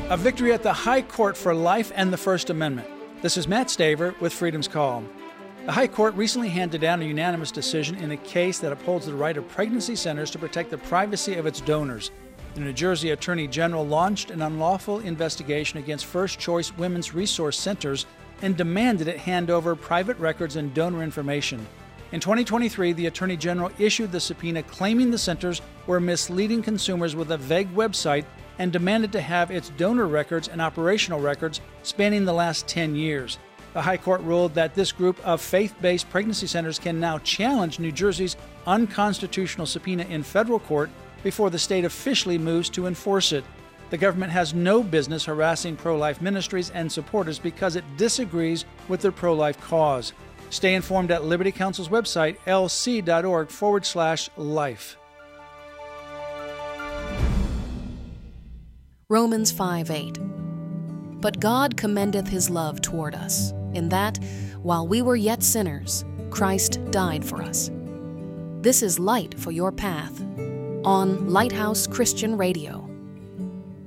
A victory at the High Court for life and the First Amendment. This is Matt Staver with Freedom's Call. The High Court recently handed down a unanimous decision in a case that upholds the right of pregnancy centers to protect the privacy of its donors. The New Jersey Attorney General launched an unlawful investigation against First Choice Women's Resource Centers and demanded it hand over private records and donor information. In 2023, the Attorney General issued the subpoena claiming the centers were misleading consumers with a vague website and demanded to have its donor records and operational records spanning the last 10 years. The High Court ruled that this group of faith-based pregnancy centers can now challenge New Jersey's unconstitutional subpoena in federal court before the state officially moves to enforce it. The government has no business harassing pro-life ministries and supporters because it disagrees with their pro-life cause. Stay informed at Liberty Counsel's website, lc.org/life. Romans 5:8. But God commendeth his love toward us, in that, while we were yet sinners, Christ died for us. This is Light for Your Path on Lighthouse Christian Radio.